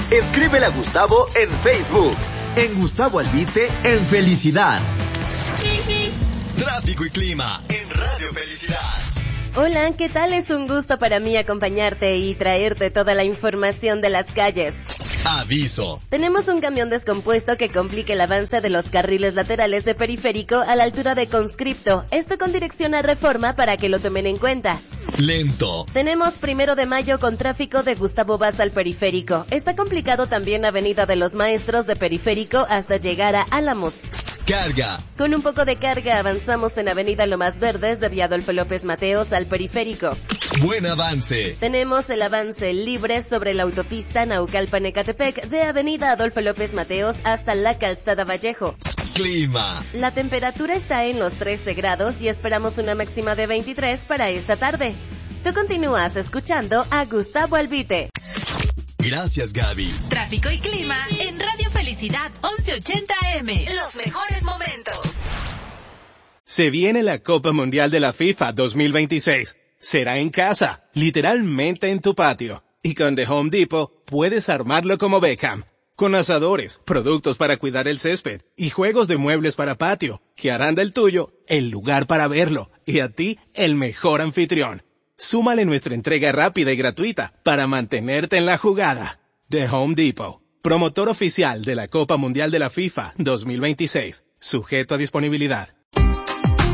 Escríbele a Gustavo en Facebook. En Gustavo Albite, en Felicidad. Tráfico y clima en Radio Felicidad. Hola, ¿qué tal? Es un gusto para mí acompañarte y traerte toda la información de las calles. Aviso. Tenemos un camión descompuesto que complica el avance de los carriles laterales de Periférico a la altura de Conscripto. Esto con dirección a Reforma para que lo tomen en cuenta. Lento. Tenemos 1 de Mayo con tráfico de Gustavo Vaz al Periférico. Está complicado también Avenida de los Maestros de Periférico hasta llegar a Álamos. Carga. Con un poco de carga avanzamos en Avenida Lomas Verdes de Adolfo López Mateos al Periférico. Buen avance. Tenemos el avance libre sobre la autopista Naucalpan-Ecatepec de Avenida Adolfo López Mateos hasta la Calzada Vallejo. Clima. La temperatura está en los 13 grados y esperamos una máxima de 23 para esta tarde. Tú continúas escuchando a Gustavo Albite. Gracias, Gaby. Tráfico y clima en Radio Felicidad 1180 AM. Los mejores momentos. Se viene la Copa Mundial de la FIFA 2026. Será en casa, literalmente en tu patio. Y con The Home Depot puedes armarlo como Beckham. Con asadores, productos para cuidar el césped y juegos de muebles para patio, que harán del tuyo el lugar para verlo y a ti el mejor anfitrión. Súmale nuestra entrega rápida y gratuita para mantenerte en la jugada. The Home Depot, promotor oficial de la Copa Mundial de la FIFA 2026. Sujeto a disponibilidad.